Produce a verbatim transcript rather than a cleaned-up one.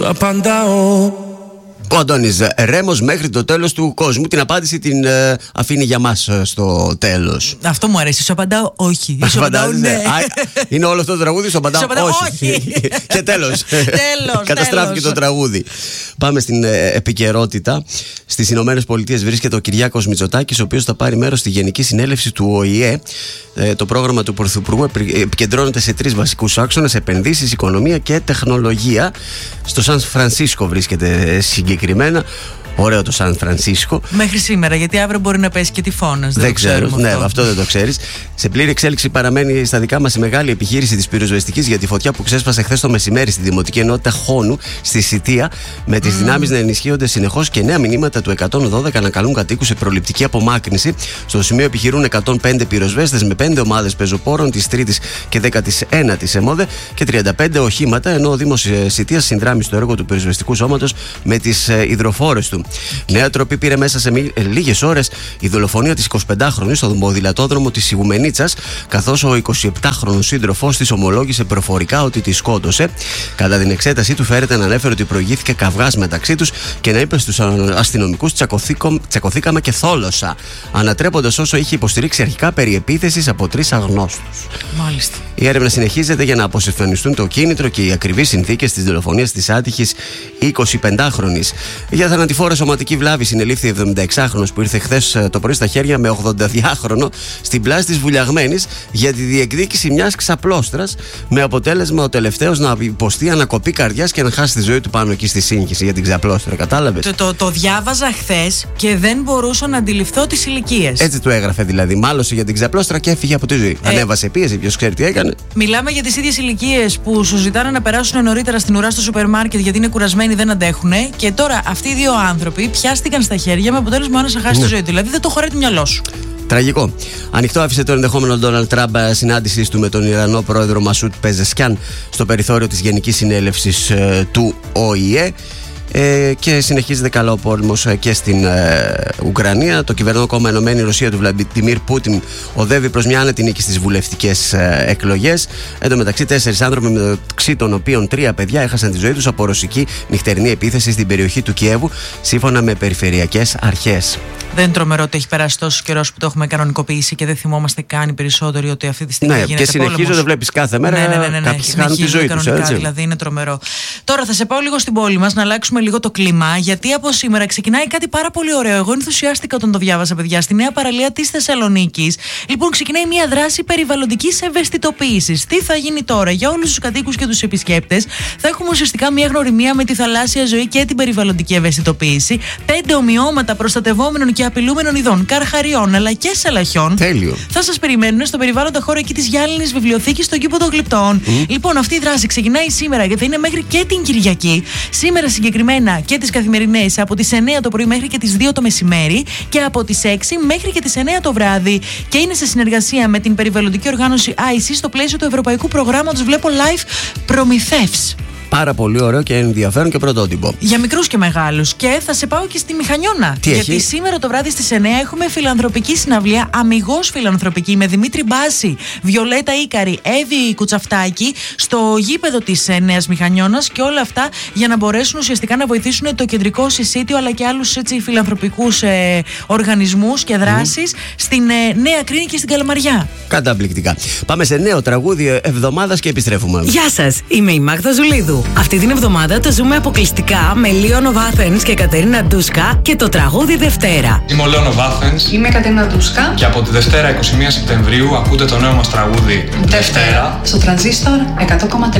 Απαντάω. Ο Αντώνης Ρέμος, μέχρι το τέλος του κόσμου. Την απάντηση την ε, αφήνει για μας ε, στο τέλος. Αυτό μου αρέσει. Σου απαντάω όχι. Σου απαντάω ναι. Α, είναι όλο αυτό το τραγούδι. Σου απαντάω, απαντάω όχι. όχι. Και τέλος. τέλος Καταστράφηκε τέλος. το τραγούδι. Πάμε στην ε, επικαιρότητα. Στις Ηνωμένες Πολιτείες βρίσκεται ο Κυριάκος Μητσοτάκης, ο οποίος θα πάρει μέρος στη Γενική Συνέλευση του Ο Η Ε. Ε, το πρόγραμμα του Πρωθυπουργού επικεντρώνεται σε τρεις βασικούς άξονες: επενδύσεις, οικονομία και τεχνολογία. Στο Σαν Φρανσίσκο βρίσκεται συγκεκριμένα. Ωραίο το Σαν Φρανσίσκο. Μέχρι σήμερα, γιατί αύριο μπορεί να πέσει και τυφώνας. Δεν, δεν ξέρω. Αυτό. Ναι, αυτό δεν το ξέρεις. Σε πλήρη εξέλιξη παραμένει στα δικά μας η μεγάλη επιχείρηση της πυροσβεστικής για τη φωτιά που ξέσπασε χθες το μεσημέρι στη Δημοτική Ενότητα Χόνου, στη Σιτία, με τις mm. δυνάμεις να ενισχύονται συνεχώς και νέα μηνύματα του εκατόν δώδεκα να καλούν κατοίκους σε προληπτική απομάκρυνση. Στο σημείο επιχειρούν εκατόν πέντε πυροσβέστες με πέντε ομάδες πεζοπόρων της τρίτης και δέκατης ένατης ΕΜΟΔΕ και τριάντα πέντε οχήματα, ενώ ο Δήμος Σιτίας συνδράμει στο έργο του πυροσβεστικού σώματος με τις υδροφόρες του. Νέα τροπή πήρε μέσα σε λίγες ώρες η δολοφονία της εικοσιπεντάχρονης στο ποδηλατόδρομο της Ιγουμενίτσας, καθώς ο εικοσιεπτάχρονος σύντροφός της ομολόγησε προφορικά ότι τη σκότωσε. Κατά την εξέτασή του, φέρεται να ανέφερε ότι προηγήθηκε καυγάς μεταξύ τους και να είπε στους αστυνομικούς «τσακωθήκαμε και θόλωσα», ανατρέποντας όσο είχε υποστηρίξει αρχικά περί επίθεσης από τρεις αγνώστους. Μάλιστα. Η έρευνα συνεχίζεται για να αποσυφανιστούν το κίνητρο και οι ακριβείς συνθήκες της δολοφονίας της άτυχης εικοσιπεντάχρονης. Για θανατηφόρα σωματική βλάβη συνελήφθη εβδομηνταεξάχρονος που ήρθε χθες το πρωί στα χέρια με ογδονταδυάχρονο στην πλάση της Βουλιαγμένης για τη διεκδίκηση μιας ξαπλώστρας, με αποτέλεσμα ο τελευταίος να υποστεί ανακοπή καρδιάς και να χάσει τη ζωή του πάνω εκεί στη σύγχυση για την ξαπλώστρα. Κατάλαβες? Το, το, το διάβαζα χθες και δεν μπορούσα να αντιληφθώ τις ηλικίες. Έτσι του έγραφε δηλαδή. Μάλωσε για την ξαπλώστρα και έφυγε από τη ζωή. Ε, Ανέβασε πίεση, ποιος ξέρει τι έκανε. Μιλάμε για τις ίδιες ηλικίες που σου ζητάνε να περάσουν νωρίτερα στην ουρά στο σούπερ μάρκετ γιατί είναι κουρασμένοι, δεν αντέχουν. Και τώρα αυτοί οι δύο άνθρωποι πιάστηκαν στα χέρια με αποτέλεσμα ο ένας να χάσει ναι. τη ζωή του. Δηλαδή δεν το χωράει το μυαλό σου. Τραγικό. Ανοιχτό άφησε το ενδεχόμενο Ντόναλντ Τραμπ συνάντησης του με τον Ιρανό πρόεδρο Μασούτ Πεζεσκιάν στο περιθώριο της Γενικής Συνέλευσης ε, του Ο Η Ε. Ε, και συνεχίζεται καλά ο πόλεμος και στην ε, Ουκρανία. Το κυβερνό κόμμα Ενωμένη Ρωσία του Βλαντιμίρ Πούτιν οδεύει προς μια άνετη νίκη στις βουλευτικές ε, εκλογές. Εν τω μεταξύ, τέσσερις άνθρωποι, μεταξύ των οποίων τρία παιδιά, έχασαν τη ζωή τους από ρωσική νυχτερινή επίθεση στην περιοχή του Κιέβου, σύμφωνα με περιφερειακές αρχές. Δεν είναι τρομερό ότι έχει περάσει τόσο καιρό που το έχουμε κανονικοποιήσει και δεν θυμόμαστε καν οι περισσότεροι ότι αυτή τη στιγμή ναι, γίνεται και συνεχίζονται, βλέπεις κάθε μέρα ναι, ναι, ναι, ναι, ναι. κάποιοι χάνουν τη ζωή τους. Δηλαδή είναι τρομερό. Τώρα θα σε πάω λίγο στην πόλη μας να αλλάξουμε λίγο το κλίμα, γιατί από σήμερα ξεκινάει κάτι πάρα πολύ ωραίο. Εγώ ενθουσιάστηκα όταν το διάβασα, παιδιά, στη νέα παραλία της Θεσσαλονίκης. Λοιπόν, ξεκινάει μια δράση περιβαλλοντικής ευαισθητοποίησης. Τι θα γίνει τώρα? Για όλους τους κατοίκους και τους επισκέπτες θα έχουμε ουσιαστικά μια γνωριμία με τη θαλάσσια ζωή και την περιβαλλοντική ευαισθητοποίηση. Πέντε ομοιώματα προστατευόμενων και απειλούμενων ειδών, καρχαριών αλλά και σαλαχιών. Τέλειο. Θα σας περιμένουν στο περιβάλλοντα χώρο εκεί της Γυάλινης Βιβλιοθήκης στον κήπο των Γλυπτών. Mm. Λοιπόν, αυτή η δράση ξεκινάει σήμερα και θα είναι μέχρι και την Κυριακή. Σήμερα συγκεκριμένα και τις καθημερινές από τις εννιά το πρωί μέχρι και τις δύο το μεσημέρι και από τις έξι μέχρι και τις εννιά το βράδυ. Και είναι σε συνεργασία με την περιβαλλοντική οργάνωση άι σι στο πλαίσιο του Ευρωπαϊκού Προγράμματος Βλέπω Live Προμηθεύς. Πάρα πολύ ωραίο και ενδιαφέρον και πρωτότυπο. Για μικρούς και μεγάλους. Και θα σε πάω και στη Μηχανιώνα. Τι γιατί έχει? Σήμερα το βράδυ στις εννιά έχουμε φιλανθρωπική συναυλία, αμιγώς φιλανθρωπική, με Δημήτρη Μπάση, Βιολέτα Ίκαρη, Εύη Κουτσαφτάκη, στο γήπεδο της Νέας Μηχανιώνας, και όλα αυτά για να μπορέσουν ουσιαστικά να βοηθήσουν το κεντρικό συσίτιο αλλά και άλλους έτσι, φιλανθρωπικούς ε, οργανισμούς και δράσεις mm. στην ε, Νέα Κρίνη και στην Καλαμαριά. Καταπληκτικά. Πάμε σε νέο τραγούδι εβδομάδας και επιστρέφουμε. Γεια σας, είμαι η Μάγδα Ζουλίδου. Αυτή την εβδομάδα το ζούμε αποκλειστικά με Leon of Athens και Κατερίνα Ντούσκα και το τραγούδι Δευτέρα. Είμαι ο Leon of Athens. Είμαι η Κατερίνα Ντούσκα. Και από τη Δευτέρα είκοσι μία Σεπτεμβρίου ακούτε το νέο μας τραγούδι Δευτέρα στο Τρανζίστορ εκατό κόμμα τρία.